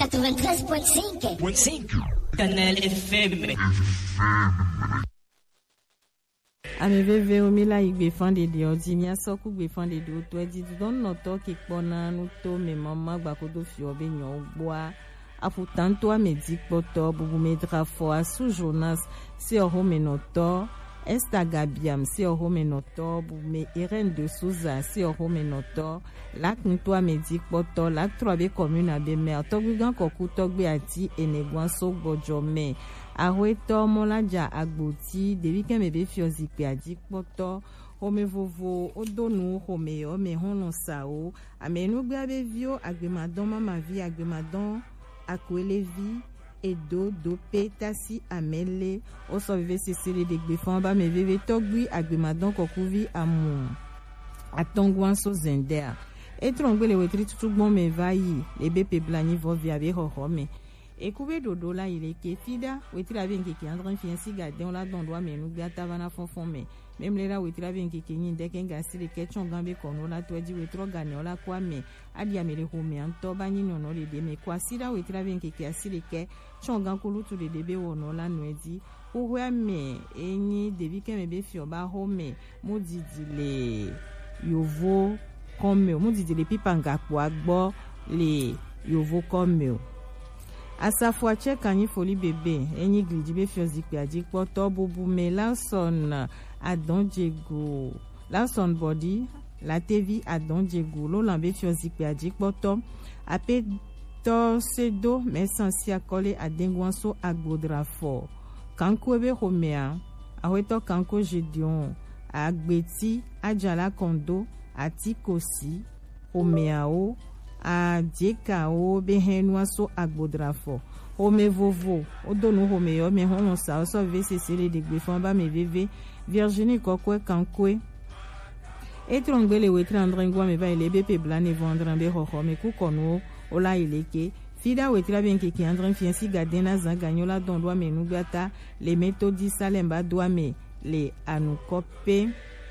93.5 Canal FM. Ame veve omila igbe fande de odimia soku gbe fande de oto edi don no to ki pona nu to me mama gbakodo fi obe nyon gboa afutanto amedi poto bubu medra fo asu Jonas si ohome noto Esta Gabiam si ohome noto bume Irene de Souza si ohome noto lak ntoa medi poto lak troabe commune abe mer togbigan koku togbe ati enegwan so gbojome Ahueto molaja agboti de weekend mebe fiozikpe adikpoto home vovo odonu home ome hono sao amenu gbe abevio agbemadon mama vi agbemadon akwelevi edo dope tasi amele oso vive sesere de gbefan ba meveve togbi agbemadon kokuvi amu atongwan so zender etrongbe le wetri tutugbon me vayi lebepe blani vovi abe hohome Ekube dodo la ileke fida wetira benke ki andran fiensi gade on la dondwa menu gata vana fonfon me même lera wetira benke ki nyi ndeke ngasi le ketchon gambe kono la twedi wetro gane ola kwa me adi amere home anto bani nono le de me kwa sida wetira benke ki asile ke chongan kulu tu le debe wono la nwedi uwe me enyi debi ke mebe fioba home modidi le yovo comme modidi le pipanga kwa gbo le yovo comme Asafwa kanyi foli bebe enyi glidibe fiozikpe adikpo to bubu me Lawson adonjego Lawson body la TV adonjego lo lambe fiozikpe adikpo to ape to sedo mesansi akole adengwanso agbodrafo kanko ebe homea aweto kanko Gedeon agbeti ajala kondo atikosi homeao a dieka o behenwa so agbodrafo home vovo odonu home yo me hono sa so vese sele de gbefan ba me veve Virginie kokwe kankwe etrongele wetrandre ngwa me va elebe pe blane vendre be hoho me ku kono ola ileke fida wetra benke ki andren fiensi gadena zanganyola don doa me nugata le metodi salemba doa me le anukope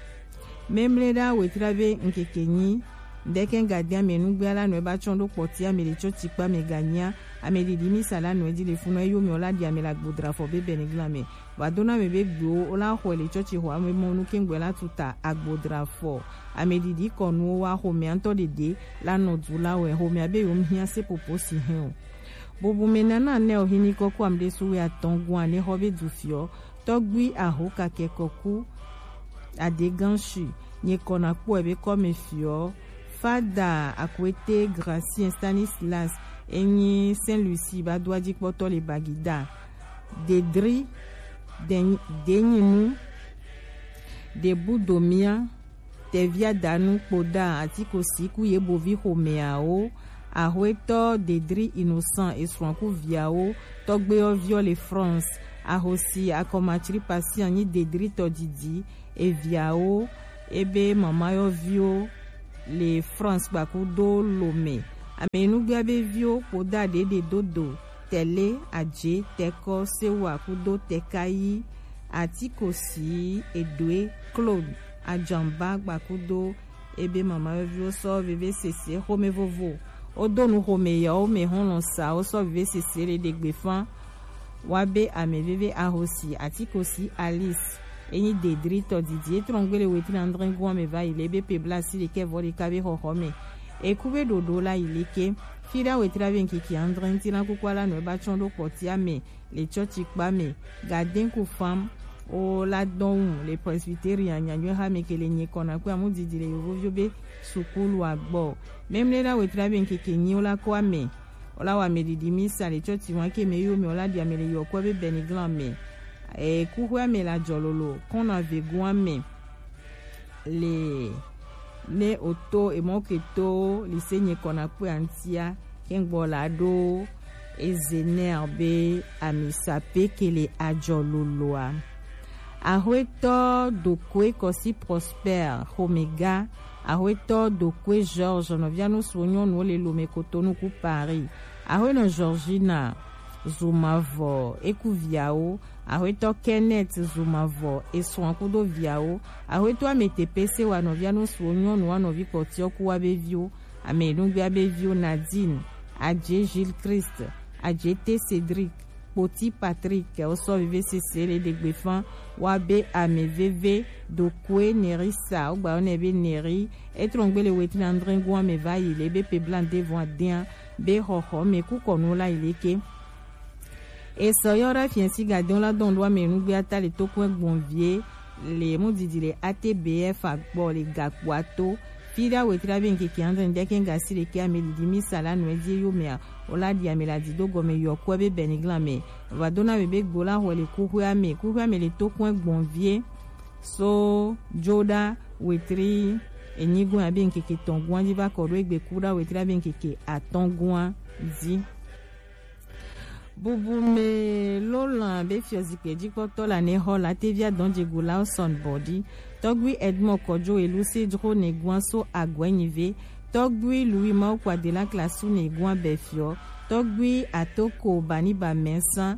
memleda wetra be nkekenyi Deken gadia menu gbiala no eba chondo poti amele chotikpa me ganya amele dimi sala no edi le funo yo mi ola di amela gbodra fo be beneglame wadona me be gbo ola ho le chochi ho ame monu kengwela tuta agbodra fo amele di konu wa ho me anto de la no dula we ho me abe yo mhia se poposi hen bobu menana ne ohini koku amde suwe atongwa ne hobe dufio togbi ahoka kekoku adeganshi nye kona po ebe comme fio Fada akwete Gracien Stanislas enyi Saint-Lucie badwa dikpoto le bagida Dedri denyinu de budomia tevia danu poda atikosi ku yebovi homeao ahweto Dedri innocent eswanku viao togbe ovio le France ahosi akomachiri pasi anyi Dedri todidi e viao ebe mama yo vio le France bakudo lome amenu gabe vio poda de dodo tele aje teko sewa kudo tekai atikosi edwe Claude ajamba bakudo ebe mama vio so vive sese home vovo odonu home ya o me hono sa o so vive sese le de gbefan wabe ame vive ahosi atikosi Alice Eni Dedri to Didier trongwele weti andren gwa me va ilebe pe blasi le ke voli kabe hohome e kube dodo la ileke fida weti ravenki ki andren tina kukwala no ba chondo potia me le chochi kpa me gaden ku fam o la don le presbyterian nyanyo ha me kele nye kona kwa mudidi le yovio be sukulu agbo memle la weti ravenki ki nyola kwa me ola wa me didimisa le chochi wanke me yo me ola dia me le yokwa be beniglan me e kuhwa me la jololo qu'on avait guame le auto e moketo li senye kona pu antia kengbola do ezenerbe amisape kele ajololoa ahweto dokwe kosi prosper omega ahweto dokwe George noviano sonyo no le lomekoto no ku Paris ahweno Georgina Zumavo ekuviao ahweto Kenneth Zumavo eswankudo viao ahweto ametepese wanoviano sonyo no wanovipotio kuwa bevio amenungbi abevio Nadine Adje Gilles Christ, Adje T Cédric, Poti Patrick, Oso VVCC, les dégbefans, Wabe Ameveve, Dokwe Nerissa, Oba Onebe Neri, Etrongbe le Wetri Andrengo Ameva, il est BP Blanc devant Dien, Be Hoho, Mekou Konola, il est que. Et Soyora Fiensi Gadon la Don Loi Menou Beata, les Tokwen Bonvier, les Moudidi, les ATBF, Akbo, les Gakwato, Fida Wetra Benke qui entre Ndeken Gassi, les Kamelidimi, Sala, Nouedi, Yomea, Ola Diameladi, Dogome, Yokwebe, Beniglame, Vadona Bebek Bola, ou les Kouhouame, les Tokwen Bonvier, So, Joda, Wetri, et Nigouan Benke qui Tongouan, Diva Korwek, Bekura, Wetra Benke qui a Tongouan, dit. Boubou me lolan be fiozikpe dikoto la ne ho la tevia donje gula son body togwi Edmond Kojo et Lucy Dro ne gwanso agwenive togwi Louis Maukwa de la classe ne gwan befio togwi atoko bani ba mensan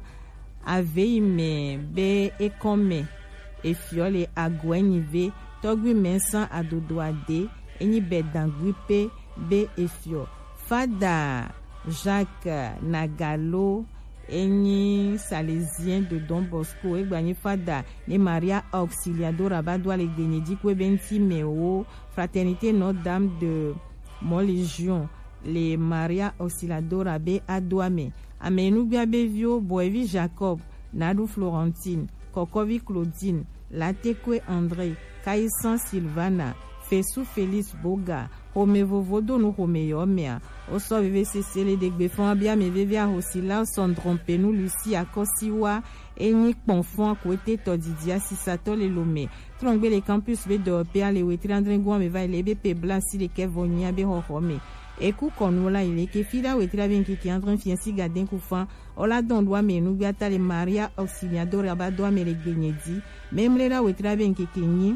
aveime be ekome e fiole agwenive togwi mensan adodoade eni bedangwipe be efio fada Jacques Nagalo Eni Salésien de Don Bosco Egbani Fada les Maria Auxiliadora Badoua les Bénédicts Webenti Meo Fraternité Notre-Dame de Montlégion les Maria Auxiliadora B Adouame Amenou Biabevio Boevi Jacob Nadou Florentine Kokovi Claudine Latekwe André Kaïsan Sylvana Fessou Félix Boga Homevo Vodo no Homeyomea Oso VVCC les dégbefons Abia Mevevia Hosila Sondrompe nous Lucie Akosiwa Eni Ponfon Kwete Todidia Sisato les Lomé Trongbe les campus B de Opéa les Wetri Andrengo Meva les BP Blanc si les Kevonia Be Hohome Ekou Konola il est que Fida Wetri Benki qui entre fiensi Gaden Koufan Ola Dondwa Menou Biata les Maria Auxiliador Rabadoa Mele Genyedi Même les la Wetri Benki Kenyi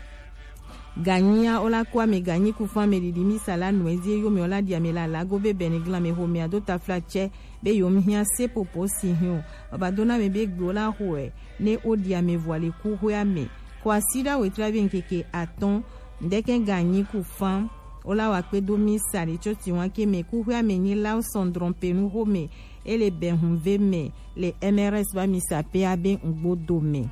Gagnia ola kwa me gagni kufan me lidimi sala nwezi yo me ola diamela la gobe benegla me home ado ta flache be yo mhia se popo si hiu abadona me be glola hoe ne odia me voile ku hoe ame kwa sida we travel nkeke aton ndeken gagni kufan ola wakpe domi sali choti wanke me ku hoe ame ni la sondrompe nu home ele ben hunve me le MRS ba mi sape abe ngbodo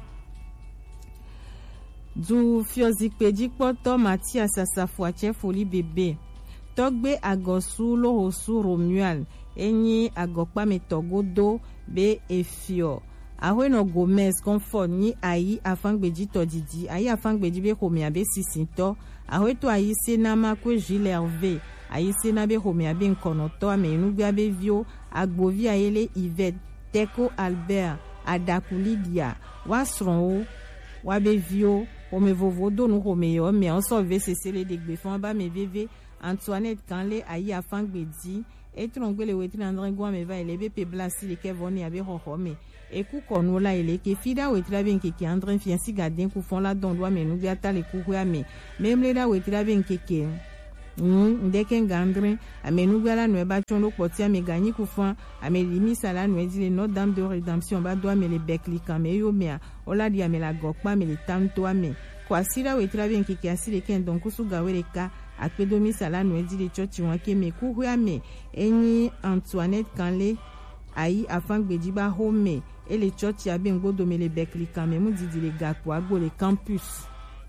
Du fiozikpe dikpoto Mathias Asafuache Foli Bébé Togbe Agosu Lohosu Romual Enyi Agokpa Metogodo Be Efio Ahweno Gomez Comfort Ni Ayi Afangbeji Todidi Ayi Afangbeji Be Homea Be Sisinto Ahweto Ayi Senama Kwe Gilles Hervé Ayi Senabe Homea Be Nkonoto Amenubia Be Vio Agbovi Ayele Yvette Teko Albert Adakulidia Wasron Wabe Vio Ome vovodo nou homeyo mais on so VCC les dégbefon ba me VV Antoinette Kanle ayi afangbedi et trongbe le wetri andrengo me va ele BP blasi le kevoni abe hohome e ku konola ele ke fida wetri ben ke andren fiansi gaden ku fon la don doa me nou biata le ku huame même le da wetri ben ke ndeken gandre amenu gala no ba chondo potia me gagni ku fon ame limi sala no di le Notre-Dame de Rédemption ba doa me le bekli kameyo me ola dia me la gokpa me le tanto ame kwa sira wetri ben ke asile ken donc su gawereka akpedomi sala no di le church wanke me ku huame eni Antoinette Kanle ayi afangbedi ba home et le church ya ben godo me le bekli kamemu di le gakwa go le campus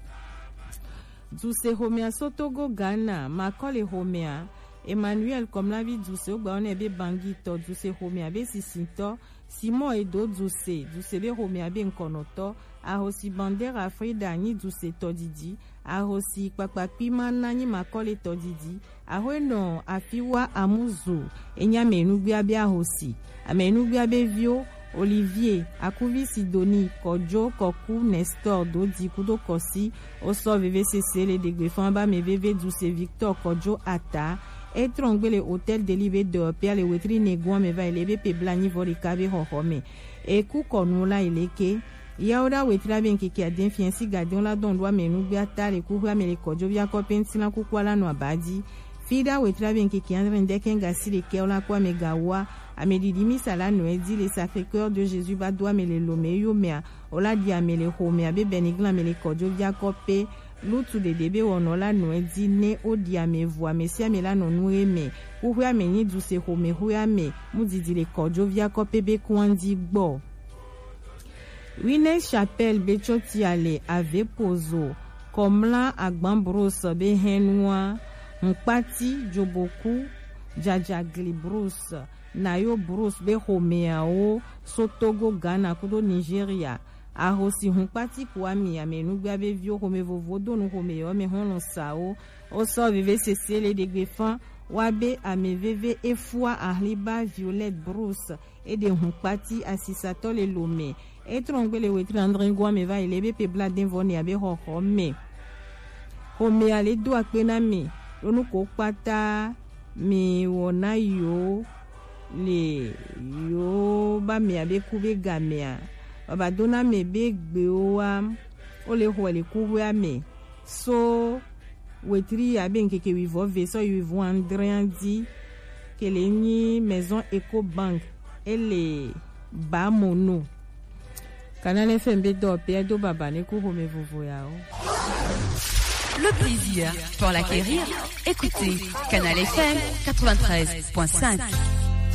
Duse Homea Sotogo Ghana, Makole Homea, Emmanuel comme la vie Duse, Obaonebe Bangito, Duse Homea Be Sisinto, Simon Edo Duse, Duse Be Homea Be Nkonoto, Ahosi Bandera Frida Ni Duse Todidi, Ahosi Kpakpakpima Nani Makole Todidi, Ahoeno Afiwa Amuzu, Enyame Nubia Be Ahosi, Amenubia Be Vio, Olivier, Akouvi Sidoni, Kodjo, Koku, Nestor, Dodi, Kudo Kosi, Oso VVCC, les dégbefans ba me VV Douce Victor, Kodjo Ata, et trongbe le hôtel délibé de Père, le wetri negouan me va elebe pe blani volikabe hohome. Et kou konola eleke, yaoda wetra ben ki a den fiansi gadion la don doa menu biata, le kou me le Kodjo via kopensi la kukwala no abadi, Fida wetra ben ki andren deken gasi le keola kwa megawa, Amedidimi sala noedi le Sacré-Cœur de Jésus ba doa me le lomeyo mea ola dia me le home abe benigla me le Kodjo via kope lutu de debe wono la no edi ne odi ame voa mesi ame la no nu eme hu ame ni du se home hu ame mudidi le kojo via ko pebe kwandi gbo Wine Chapelle bechoti ale ave pozo komla agban bros be henwa mpati joboku jajagli bros nayo bros be homeao sotogo Ghana kudo Nigeria ahosi mpati kwami amenu gba be vio home vovodo no home yo me hono sao o so vive sesele de gbefan wabe ameveve efua ahliba Violette bros et de mpati asisato le lome etrongwe le wetri andre ngwa me va elebe pe bladen voni abe ho me home ale do akpena me onu ko pata mi wona yo le yo ba me abe kube gamea baba dona me be gbe owa o le ho le kuwe ame so wetri abe nkeke wivo ve so wivo andre andi que le ni maison Ecobank ele ba mono Canal FM do Pedro Baba ne ko home vovo yao. Le plaisir pour l'acquérir, écoutez Canal FM 93.5.